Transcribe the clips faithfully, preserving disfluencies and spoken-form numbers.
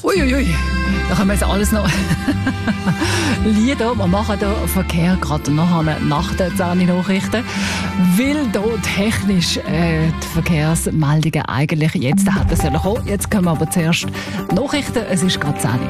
Uiuiui, da können wir jetzt alles noch Lieder. Wir machen hier Verkehr gerade nachher nach den zehn Nachrichten, weil hier technisch äh, die Verkehrsmeldungen eigentlich jetzt hätten sollen kommen. Jetzt kommen wir aber zuerst Nachrichten. Es ist gerade zehn.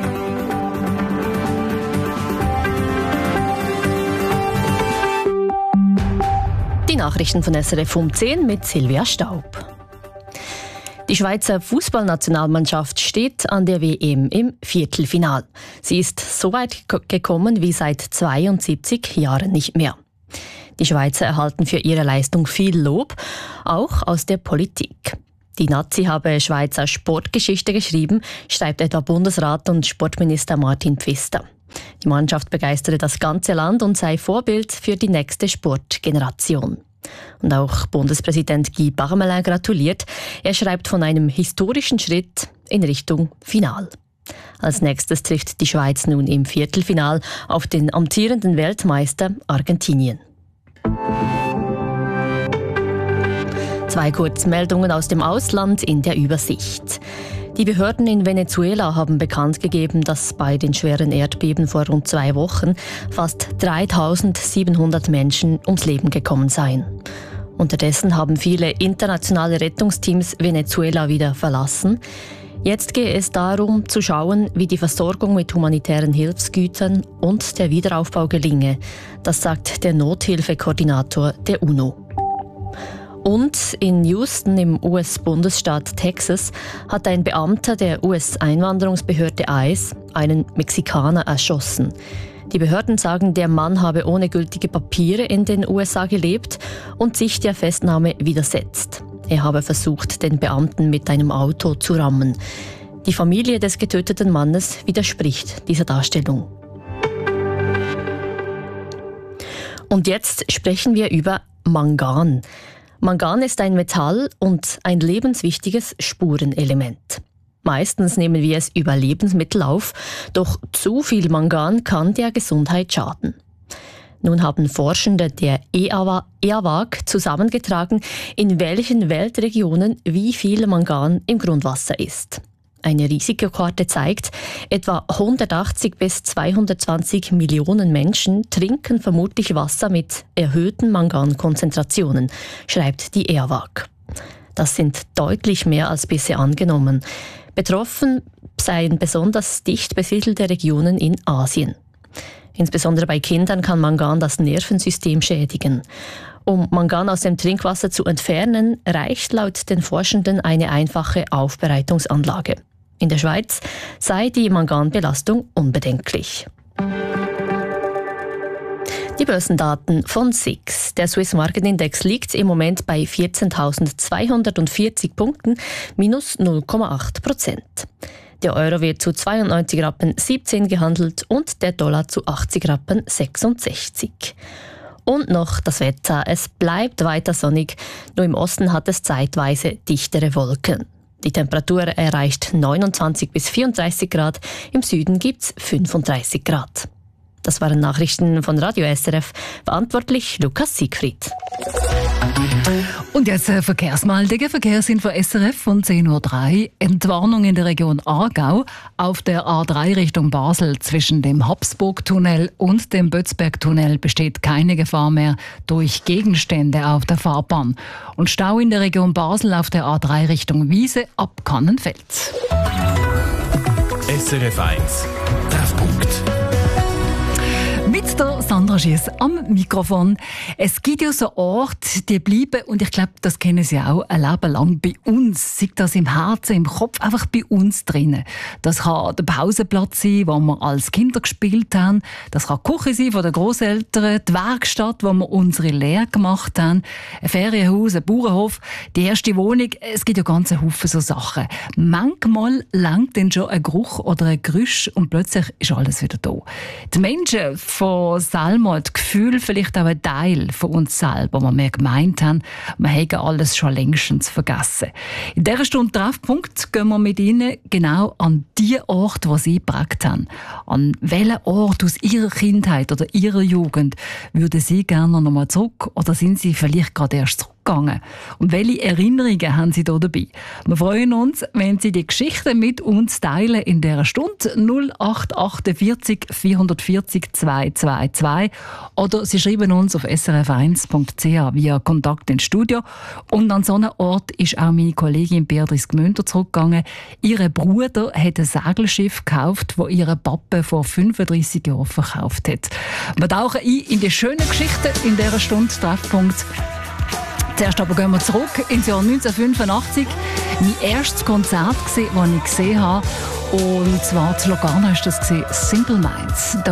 Die Nachrichten von S R F um zehn mit Silvia Staub. Die Schweizer Fußballnationalmannschaft steht an der W M im Viertelfinal. Sie ist so weit gekommen wie seit zweiundsiebzig Jahren nicht mehr. Die Schweizer erhalten für ihre Leistung viel Lob, auch aus der Politik. Die Nazi habe Schweizer Sportgeschichte geschrieben, schreibt etwa Bundesrat und Sportminister Martin Pfister. Die Mannschaft begeistere das ganze Land und sei Vorbild für die nächste Sportgeneration. Und auch Bundespräsident Guy Parmelin gratuliert. Er schreibt von einem historischen Schritt in Richtung Final. Als nächstes trifft die Schweiz nun im Viertelfinal auf den amtierenden Weltmeister Argentinien. Zwei Kurzmeldungen aus dem Ausland in der Übersicht. Die Behörden in Venezuela haben bekannt gegeben, dass bei den schweren Erdbeben vor rund zwei Wochen fast dreitausendsiebenhundert Menschen ums Leben gekommen seien. Unterdessen haben viele internationale Rettungsteams Venezuela wieder verlassen. Jetzt gehe es darum, zu schauen, wie die Versorgung mit humanitären Hilfsgütern und der Wiederaufbau gelinge. Das sagt der Nothilfekoordinator der UNO. Und in Houston im U S-Bundesstaat Texas hat ein Beamter der U S-Einwanderungsbehörde I C E einen Mexikaner erschossen. Die Behörden sagen, der Mann habe ohne gültige Papiere in den U S A gelebt und sich der Festnahme widersetzt. Er habe versucht, den Beamten mit einem Auto zu rammen. Die Familie des getöteten Mannes widerspricht dieser Darstellung. Und jetzt sprechen wir über Mangan. Mangan ist ein Metall und ein lebenswichtiges Spurenelement. Meistens nehmen wir es über Lebensmittel auf, doch zu viel Mangan kann der Gesundheit schaden. Nun haben Forschende der E A W A G zusammengetragen, in welchen Weltregionen wie viel Mangan im Grundwasser ist. Eine Risikokarte zeigt, etwa hundertachtzig bis zweihundertzwanzig Millionen Menschen trinken vermutlich Wasser mit erhöhten Mangankonzentrationen, schreibt die E A W A G. Das sind deutlich mehr als bisher angenommen. Betroffen seien besonders dicht besiedelte Regionen in Asien. Insbesondere bei Kindern kann Mangan das Nervensystem schädigen. Um Mangan aus dem Trinkwasser zu entfernen, reicht laut den Forschenden eine einfache Aufbereitungsanlage. In der Schweiz sei die Manganbelastung unbedenklich. Die Börsendaten von S I X. Der Swiss Market Index liegt im Moment bei vierzehntausendzweihundertvierzig Punkten, minus null Komma acht Prozent. Der Euro wird zu zweiundneunzig Rappen siebzehn gehandelt und der Dollar zu achtzig Rappen sechsundsechzig. Und noch das Wetter. Es bleibt weiter sonnig, nur im Osten hat es zeitweise dichtere Wolken. Die Temperatur erreicht neunundzwanzig bis vierunddreißig Grad, im Süden gibt's fünfunddreißig Grad. Das waren Nachrichten von Radio S R F, verantwortlich Lukas Siegfried. Und jetzt äh, Verkehrsmeldungen. Verkehrsinfo S R F von zehn Uhr drei. Entwarnung in der Region Aargau auf der A drei Richtung Basel. Zwischen dem Habsburg-Tunnel und dem Bötzberg-Tunnel besteht keine Gefahr mehr durch Gegenstände auf der Fahrbahn. Und Stau in der Region Basel auf der A drei Richtung Wiese ab Kannenfeld. S R F eins Treffpunkt. Mit der Sandra Schiess am Mikrofon. Es gibt ja so Orte, die bleiben, und ich glaube, das kennen Sie auch, ein Leben lang bei uns. Sei das im Herzen, im Kopf, einfach bei uns drinnen. Das kann der Pausenplatz sein, wo wir als Kinder gespielt haben. Das kann die Küche sein von den Grosseltern, die Werkstatt, wo wir unsere Lehre gemacht haben, ein Ferienhaus, ein Bauernhof, die erste Wohnung. Es gibt ja ganz einen Haufen so Sachen. Manchmal langt dann schon ein Geruch oder ein Geräusch und plötzlich ist alles wieder da. Die Menschen von selber das Gefühl, vielleicht auch ein Teil von uns selber, wo wir gemeint haben, wir hätten alles schon längstens vergessen. In dieser Stunde Treffpunkt gehen wir mit Ihnen genau an die Orte, die Sie geprägt haben. An welchen Ort aus Ihrer Kindheit oder Ihrer Jugend würden Sie gerne noch mal zurück, oder sind Sie vielleicht gerade erst zurück? zurückgegangen? Und welche Erinnerungen haben Sie da dabei? Wir freuen uns, wenn Sie die Geschichten mit uns teilen in dieser Stunde null acht achtundvierzig vierhundertvierzig zweihundertzweiundzwanzig oder Sie schreiben uns auf s r f eins punkt c h via Kontakt ins Studio. Und an so einem Ort ist auch meine Kollegin Beatrice Gmünter zurückgegangen. Ihr Bruder hat ein Segelschiff gekauft, das ihr Papa vor fünfunddreissig Jahren verkauft hat. Wir tauchen ein in die schönen Geschichten in dieser Stunde Treffpunkt. Zuerst aber gehen wir zurück ins Jahr neunzehnhundertfünfundachtzig. Mein erstes Konzert, das ich gesehen habe. Und zwar in Locarno war das Simple Minds.